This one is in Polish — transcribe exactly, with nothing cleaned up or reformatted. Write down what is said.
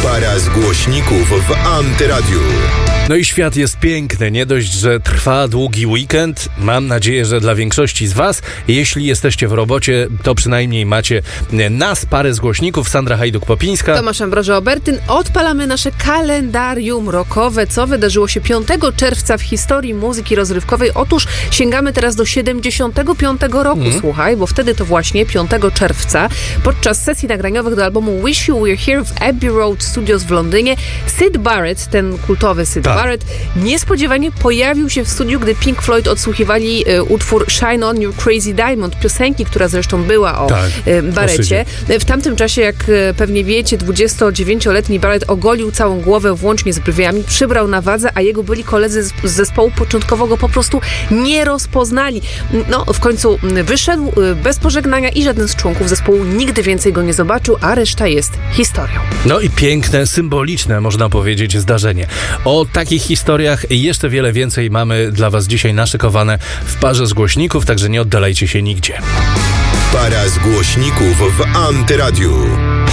Para z głośników w Antyradiu. No i świat jest piękny. Nie dość, że trwa długi weekend. Mam nadzieję, że dla większości z was, jeśli jesteście w robocie, to przynajmniej macie nas, parę z głośników. Sandra Hajduk-Popińska. Tomasz Ambroży-Obertyn. Odpalamy nasze kalendarium rockowe. Co wydarzyło się piątego czerwca w historii muzyki rozrywkowej? Otóż sięgamy teraz do siedemdziesiątego piątego roku, mm. słuchaj, bo wtedy to właśnie piątego czerwca podczas sesji nagraniowych do albumu Wish You Were Here w Abbey Road Studios w Londynie Syd Barrett, ten kultowy Syd tak. Barrett, niespodziewanie pojawił się w studiu, gdy Pink Floyd odsłuchiwali e, utwór Shine On You Crazy Diamond, piosenki, która zresztą była o tak, e, Barretcie. W tamtym czasie, jak e, pewnie wiecie, dwudziestodziewięcioletni Barrett ogolił całą głowę, włącznie z brwiami, przybrał na wadze, a jego byli koledzy z, z zespołu początkowo go po prostu nie rozpoznali. No, w końcu wyszedł e, bez pożegnania i żaden z członków zespołu nigdy więcej go nie zobaczył, a reszta jest historią. No i piękne, symboliczne, można powiedzieć, zdarzenie. O takich historiach i jeszcze wiele więcej mamy dla was dzisiaj naszykowane w parze z głośników, także nie oddalajcie się nigdzie. Para z głośników w Antyradiu.